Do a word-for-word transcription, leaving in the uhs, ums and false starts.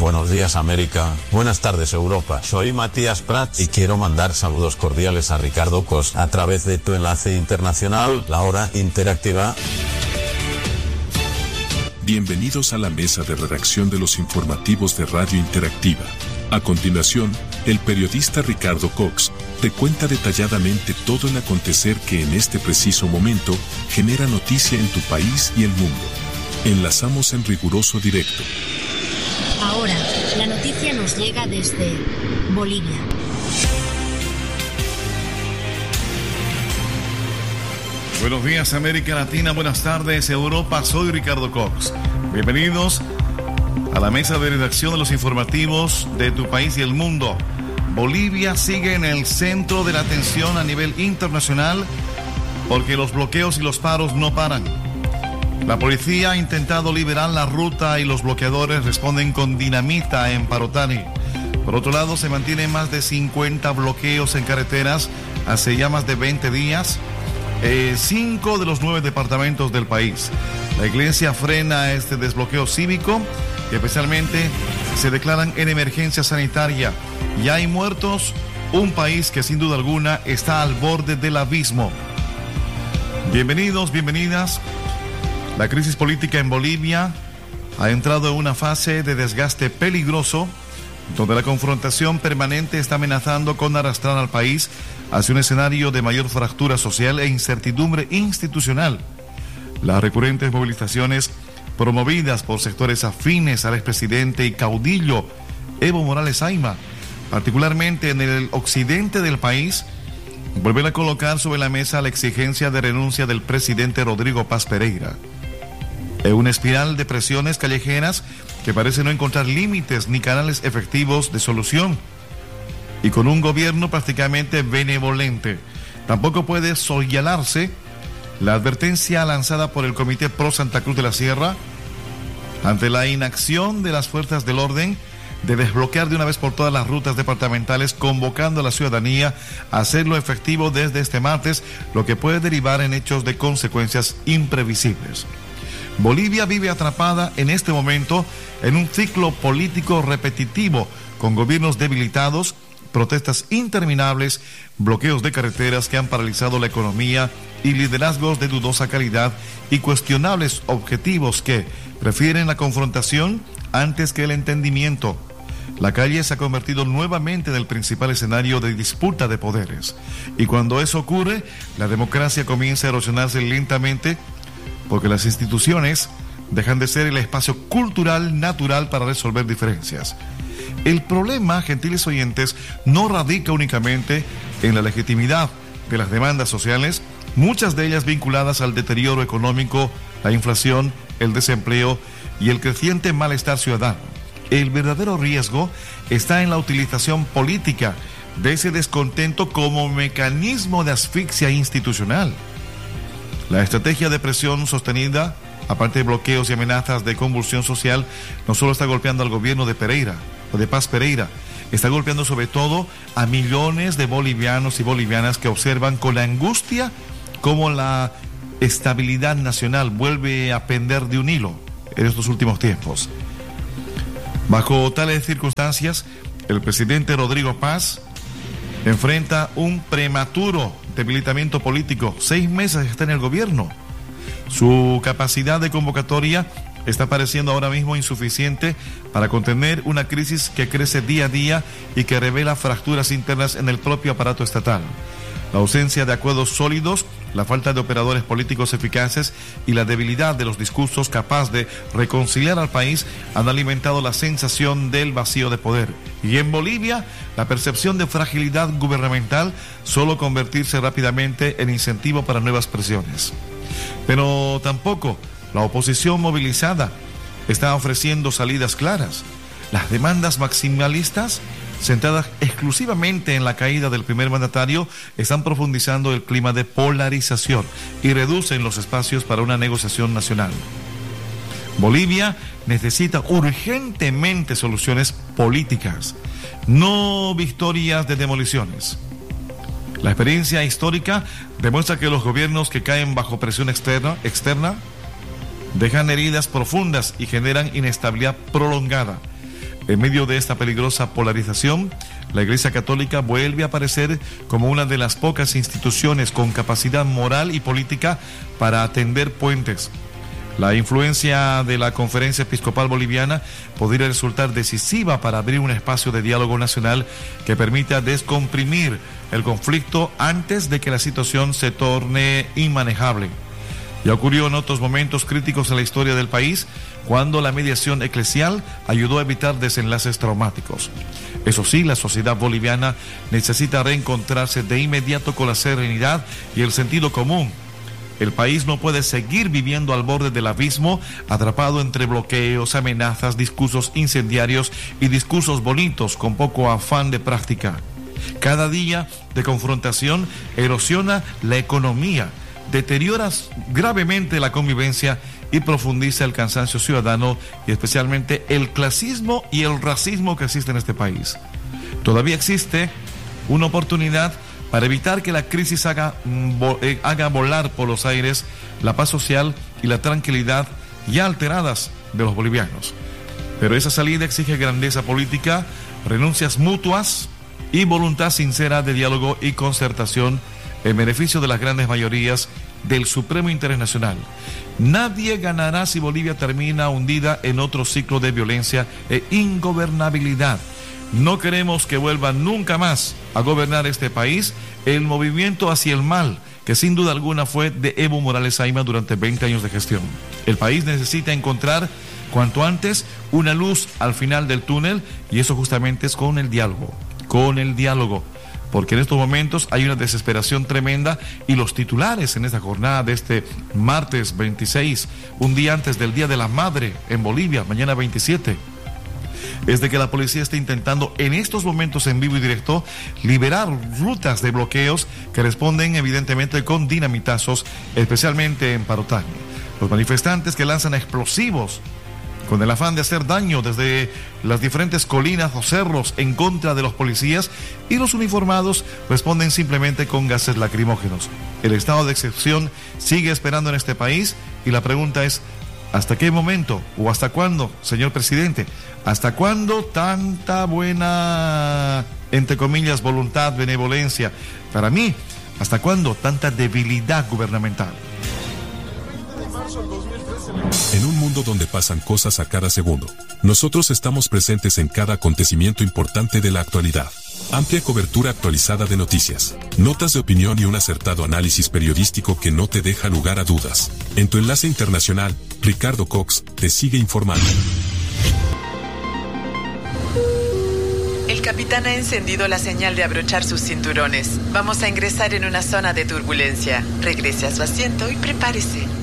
Buenos días, América. Buenas tardes, Europa. Soy Matías Prats y quiero mandar saludos cordiales a Ricardo Cos a través de tu enlace internacional, La Hora Interactiva. Bienvenidos a la mesa de redacción de los informativos de Radio Interactiva. A continuación, el periodista Ricardo Cox te cuenta detalladamente todo el acontecer que en este preciso momento genera noticia en tu país y el mundo. Enlazamos en riguroso directo. Ahora, la noticia nos llega desde Bolivia. Buenos días, América Latina. Buenas tardes, Europa. Soy Ricardo Cox. Bienvenidos a la mesa de redacción de los informativos de tu país y el mundo. Bolivia sigue en el centro de la atención a nivel internacional porque los bloqueos y los paros no paran. La policía ha intentado liberar la ruta y los bloqueadores responden con dinamita en Parotani. Por otro lado, se mantienen más de cincuenta bloqueos en carreteras hace ya más de veinte días. Eh, cinco de los nueve departamentos del país. La iglesia frena este desbloqueo cívico y especialmente se declaran en emergencia sanitaria. Ya hay muertos, un país que sin duda alguna está al borde del abismo. Bienvenidos, bienvenidas. La crisis política en Bolivia ha entrado en una fase de desgaste peligroso, donde la confrontación permanente está amenazando con arrastrar al país hacia un escenario de mayor fractura social e incertidumbre institucional. Las recurrentes movilizaciones promovidas por sectores afines al expresidente y caudillo Evo Morales Ayma, particularmente en el occidente del país, vuelven a colocar sobre la mesa la exigencia de renuncia del presidente Rodrigo Paz Pereira. En una espiral de presiones callejeras que parece no encontrar límites ni canales efectivos de solución, y con un gobierno prácticamente benevolente. Tampoco puede señalarse la advertencia lanzada por el Comité Pro Santa Cruz de la Sierra ante la inacción de las fuerzas del orden de desbloquear de una vez por todas las rutas departamentales, convocando a la ciudadanía a hacerlo efectivo desde este martes, lo que puede derivar en hechos de consecuencias imprevisibles. Bolivia vive atrapada en este momento en un ciclo político repetitivo, con gobiernos debilitados, protestas interminables, bloqueos de carreteras que han paralizado la economía y liderazgos de dudosa calidad y cuestionables objetivos que prefieren la confrontación antes que el entendimiento. La calle se ha convertido nuevamente en el principal escenario de disputa de poderes. Y cuando eso ocurre, la democracia comienza a erosionarse lentamente porque las instituciones dejan de ser el espacio cultural natural para resolver diferencias. El problema, gentiles oyentes, no radica únicamente en la legitimidad de las demandas sociales, muchas de ellas vinculadas al deterioro económico, la inflación, el desempleo y el creciente malestar ciudadano. El verdadero riesgo está en la utilización política de ese descontento como mecanismo de asfixia institucional. La estrategia de presión sostenida, aparte de bloqueos y amenazas de convulsión social, no solo está golpeando al gobierno de Pereira, o de Paz Pereira, está golpeando sobre todo a millones de bolivianos y bolivianas que observan con angustia cómo la estabilidad nacional vuelve a pender de un hilo en estos últimos tiempos. Bajo tales circunstancias, el presidente Rodrigo Paz enfrenta un prematuro debilitamiento político. Seis meses está en el gobierno. Su capacidad de convocatoria está pareciendo ahora mismo insuficiente para contener una crisis que crece día a día y que revela fracturas internas en el propio aparato estatal. La ausencia de acuerdos sólidos, la falta de operadores políticos eficaces y la debilidad de los discursos capaz de reconciliar al país han alimentado la sensación del vacío de poder. Y en Bolivia, la percepción de fragilidad gubernamental suele convertirse rápidamente en incentivo para nuevas presiones. Pero tampoco la oposición movilizada está ofreciendo salidas claras. Las demandas maximalistas, centradas exclusivamente en la caída del primer mandatario, están profundizando el clima de polarización y reducen los espacios para una negociación nacional. Bolivia necesita urgentemente soluciones políticas, no victorias de demoliciones. La experiencia histórica demuestra que los gobiernos que caen bajo presión externa, externa dejan heridas profundas y generan inestabilidad prolongada. En medio de esta peligrosa polarización, la Iglesia Católica vuelve a aparecer como una de las pocas instituciones con capacidad moral y política para atender puentes. La influencia de la Conferencia Episcopal Boliviana podría resultar decisiva para abrir un espacio de diálogo nacional que permita descomprimir el conflicto antes de que la situación se torne inmanejable. Ya ocurrió en otros momentos críticos en la historia del país, cuando la mediación eclesial ayudó a evitar desenlaces traumáticos. Eso sí, la sociedad boliviana necesita reencontrarse de inmediato con la serenidad y el sentido común. El país no puede seguir viviendo al borde del abismo, atrapado entre bloqueos, amenazas, discursos incendiarios y discursos bonitos con poco afán de práctica. Cada día de confrontación erosiona la economía, deteriora gravemente la convivencia y profundiza el cansancio ciudadano y especialmente el clasismo y el racismo que existe en este país. Todavía existe una oportunidad para evitar que la crisis haga, eh, haga volar por los aires la paz social y la tranquilidad ya alteradas de los bolivianos. Pero esa salida exige grandeza política, renuncias mutuas y voluntad sincera de diálogo y concertación en beneficio de las grandes mayorías del supremo interés nacional. Nadie ganará si Bolivia termina hundida en otro ciclo de violencia e ingobernabilidad. No queremos que vuelva nunca más a gobernar este país el movimiento hacia el mal, que sin duda alguna fue de Evo Morales Ayma durante veinte años de gestión. El país necesita encontrar cuanto antes una luz al final del túnel, y eso justamente es con el diálogo, con el diálogo. Porque en estos momentos hay una desesperación tremenda y los titulares en esta jornada de este martes veintiséis, un día antes del Día de la Madre en Bolivia, mañana veintisiete, es de que la policía está intentando en estos momentos en vivo y directo liberar rutas de bloqueos que responden evidentemente con dinamitazos, especialmente en Parotán. Los manifestantes que lanzan explosivos con el afán de hacer daño desde las diferentes colinas o cerros en contra de los policías, y los uniformados responden simplemente con gases lacrimógenos. El estado de excepción sigue esperando en este país, y la pregunta es: ¿hasta qué momento o hasta cuándo, señor presidente? ¿Hasta cuándo tanta buena, entre comillas, voluntad, benevolencia? Para mí, ¿hasta cuándo tanta debilidad gubernamental? En un mundo donde pasan cosas a cada segundo, nosotros estamos presentes en cada acontecimiento importante de la actualidad. Amplia cobertura actualizada de noticias, notas de opinión y un acertado análisis periodístico que no te deja lugar a dudas. En tu enlace internacional, Ricardo Cox te sigue informando. El capitán ha encendido la señal de abrochar sus cinturones. Vamos a ingresar en una zona de turbulencia. Regrese a su asiento y prepárese.